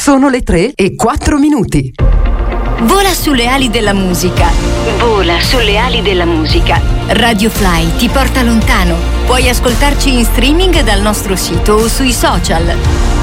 Sono le 3:04. Vola sulle ali della musica. Vola sulle ali della musica. Radio Fly ti porta lontano. Puoi ascoltarci in streaming dal nostro sito o sui social.